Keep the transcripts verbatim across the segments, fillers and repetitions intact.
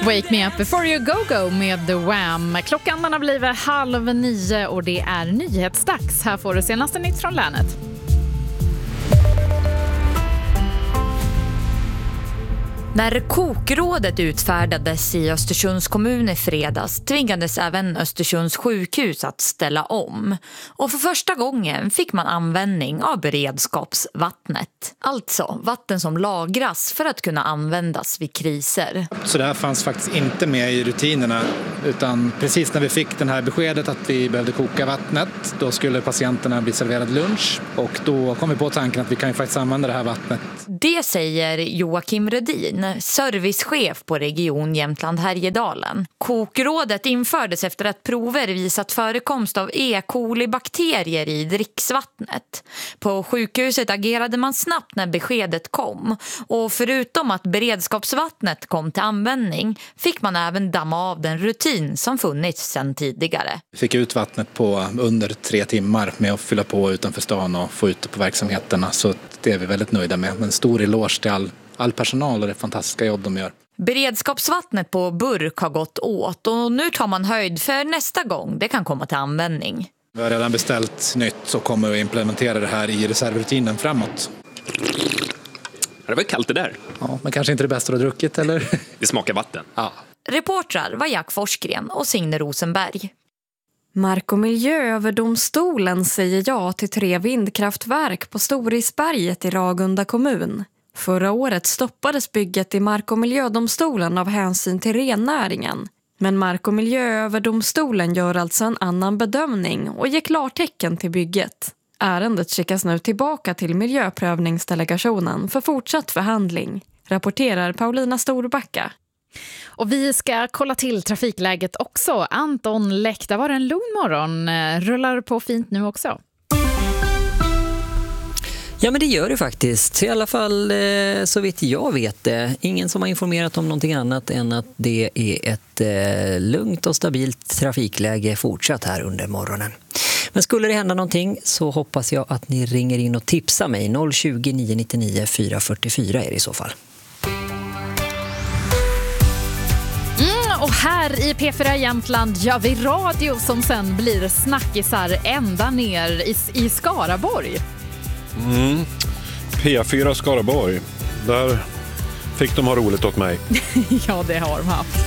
Wake me up before you go go med The Wham. Klockan den har blivit halv nio och det är nyhetsdags. Här får du senaste nytt från länet. När kokrådet utfärdades i Östersunds kommun i fredags tvingades även Östersunds sjukhus att ställa om. Och för första gången fick man användning av beredskapsvattnet. Alltså vatten som lagras för att kunna användas vid kriser. Så det här fanns faktiskt inte med i rutinerna, utan precis när vi fick det här beskedet att vi behövde koka vattnet, då skulle patienterna bli serverad lunch och då kom vi på tanken att vi kan ju faktiskt använda det här vattnet. Det säger Joakim Rödin, servicechef på Region Jämtland Härjedalen. Kokrådet infördes efter att prover visat förekomst av E. coli-bakterier i dricksvattnet. På sjukhuset agerade man snabbt när beskedet kom. Och förutom att beredskapsvattnet kom till användning fick man även damma av den rutin som funnits sedan tidigare. Vi fick ut vattnet på under tre timmar med att fylla på utanför stan och få ut det på verksamheterna. Så det är vi väldigt nöjda med. En stor eloge till all All personal och det fantastiska jobb de gör. Beredskapsvattnet på burk har gått åt och nu tar man höjd för nästa gång det kan komma till användning. Vi har redan beställt nytt och kommer att implementera det här i reservrutinen framåt. Det var kallt det där. Ja, men kanske inte det bästa du har druckit, eller? Det smakar vatten. Ja. Reportrar var Jack Forsgren och Signe Rosenberg. Mark- och miljööverdomstolen säger ja till tre vindkraftverk på Storisberget i Ragunda kommun. Förra året stoppades bygget i Mark- och miljödomstolen av hänsyn till rennäringen. Men Mark- och miljööverdomstolen gör alltså en annan bedömning och ger klartecken till bygget. Ärendet skickas nu tillbaka till miljöprövningsdelegationen för fortsatt förhandling, rapporterar Paulina Storbacka. Och vi ska kolla till trafikläget också. Anton Läckta, var det en lugn morgon? Rullar på fint nu också? Ja, men det gör det faktiskt. I alla fall eh, så vet jag vet det. Ingen som har informerat om någonting annat än att det är ett eh, lugnt och stabilt trafikläge fortsatt här under morgonen. Men skulle det hända någonting så hoppas jag att ni ringer in och tipsar mig. noll tjugo, nio nittionio, fyra fyra fyra är det i så fall. Mm, och här i P fyra Jämtland gör vi radio som sen blir snackisar ända ner i, i Skaraborg. Mm. P fyra Skaraborg. Där fick de ha roligt åt mig. Ja, det har de haft.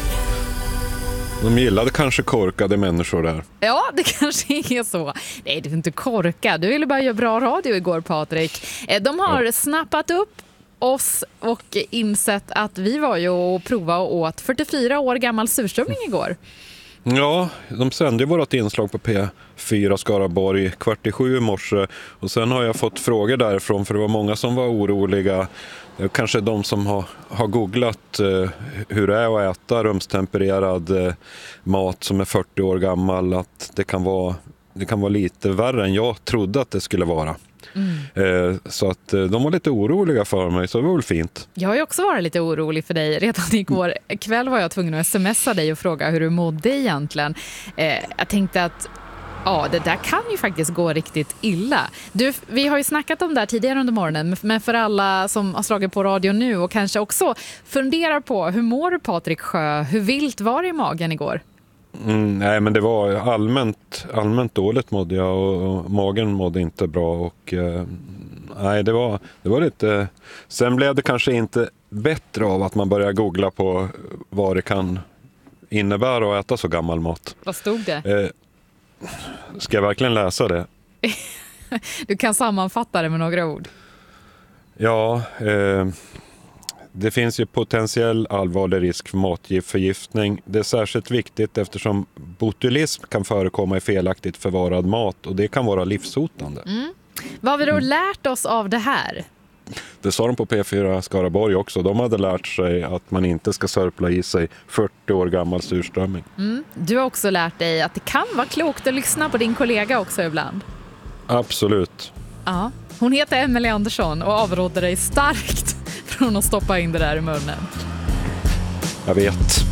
De gillade kanske korkade människor där. Ja, det kanske är så. Nej, det är inte korka. Du ville bara göra bra radio igår, Patrik. De har ja. snappat upp oss och insett att vi var ju och prova och åt fyrtiofyra år gammal surströmming igår. Ja, de sände vårt inslag på P fyra Skaraborg kvart i sju i morse och sen har jag fått frågor därifrån för det var många som var oroliga. Kanske de som har, har googlat eh, hur det är att äta rumstempererad eh, mat som är fyrtio år gammal, att det kan vara, det kan vara lite värre än jag trodde att det skulle vara. Mm. Eh, så att eh, de var lite oroliga för mig, så det var väl fint. Jag har ju också varit lite orolig för dig. Redan igår kväll var jag tvungen att smsa dig och fråga hur du mådde egentligen. Eh, jag tänkte att ja, det där kan ju faktiskt gå riktigt illa. Du, vi har ju snackat om det här tidigare under morgonen, men för alla som har slagit på radio nu och kanske också funderar på hur mår du, Patrik Sjö? Hur vilt var det i magen igår? Mm, nej, men det var allmänt, allmänt dåligt mådde jag och, och magen mådde inte bra och eh, nej, det var, det var lite... Sen blev det kanske inte bättre av att man börjar googla på vad det kan innebära att äta så gammal mat. Vad stod det? Eh, ska jag verkligen läsa det? Du kan sammanfatta det med några ord. Ja, eh, det finns ju potentiell allvarlig risk för matgiftförgiftning. Det är särskilt viktigt eftersom botulism kan förekomma i felaktigt förvarad mat och det kan vara livshotande. Mm. Vad har vi då mm. lärt oss av det här? Det sa de på P fyra Skaraborg också. De hade lärt sig att man inte ska sörpla i sig fyrtio år gammal surströmming. Mm. Du har också lärt dig att det kan vara klokt att lyssna på din kollega också ibland. Absolut. Ja, hon heter Emelie Andersson och avråder dig starkt från att stoppa in det där i munnen. Jag vet.